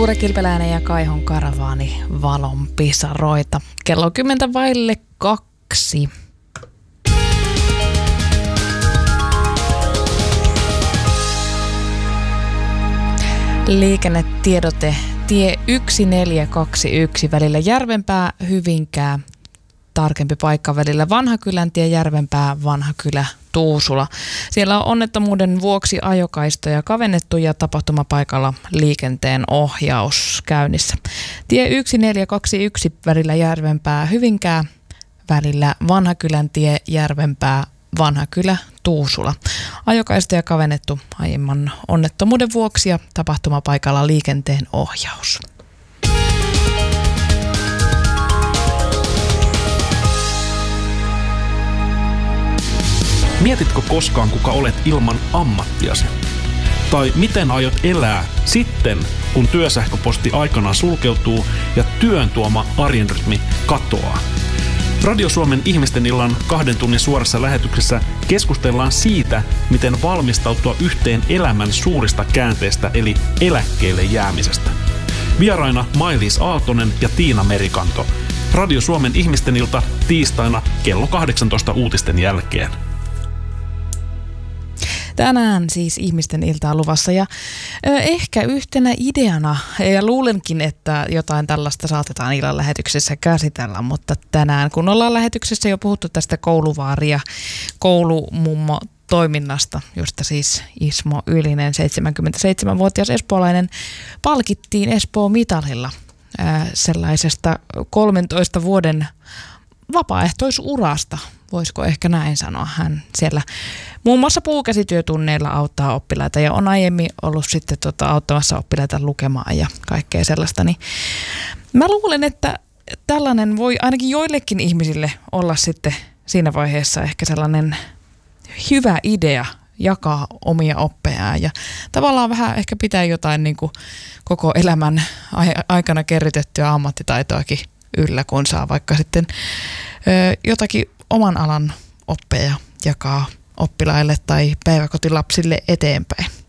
Tuure Kilpeläinen ja Kaihon karavaani valon pisaroita. Kello 2:10. Liikennetiedote tie 1421 välillä Järvenpää Hyvinkää. Tarkempi paikka välillä Vanhakyläntie Järvenpää Vanhakylä Tuusula. Siellä on onnettomuuden vuoksi ajokaistoja kavennettu ja tapahtumapaikalla liikenteen ohjaus käynnissä. Tie 1421 välillä Järvenpää Hyvinkää, välillä Vanhakyläntie Järvenpää Vanhakylä Tuusula. Ajokaistoja kavennettu aiemman onnettomuuden vuoksi ja tapahtumapaikalla liikenteen ohjaus. Mietitkö koskaan, kuka olet ilman ammattiasi? Tai miten aiot elää sitten, kun työsähköposti aikanaan sulkeutuu ja työn tuoma arjen rytmi katoaa? Radio Suomen ihmisten illan 2 tunnin suorassa lähetyksessä keskustellaan siitä, miten valmistautua yhteen elämän suurista käänteistä eli eläkkeelle jäämisestä. Vieraina Mailis Aaltonen ja Tiina Merikanto. Radio Suomen ihmisten ilta tiistaina kello 18 uutisten jälkeen. Tänään siis ihmisten iltaa luvassa ja ehkä yhtenä ideana, ja luulenkin, että jotain tällaista saatetaan illan lähetyksessä käsitellä, mutta tänään kun ollaan lähetyksessä jo puhuttu tästä kouluvaari- ja koulumummo toiminnasta, josta siis Ismo Ylinen, 77-vuotias espoolainen, palkittiin Espoo-mitalilla sellaisesta 13 vuoden vapaaehtoisurasta, voisiko ehkä näin sanoa. Hän siellä muun muassa puukäsityötunneilla auttaa oppilaita ja on aiemmin ollut sitten auttamassa oppilaita lukemaan ja kaikkea sellaista. Niin mä luulen, että tällainen voi ainakin joillekin ihmisille olla sitten siinä vaiheessa ehkä sellainen hyvä idea jakaa omia oppejaan ja tavallaan vähän ehkä pitää jotain niin kuin koko elämän aikana kerrytettyä ammattitaitoakin yllä, kun saa vaikka sitten jotakin oman alan oppeja jakaa oppilaille tai päiväkotilapsille eteenpäin.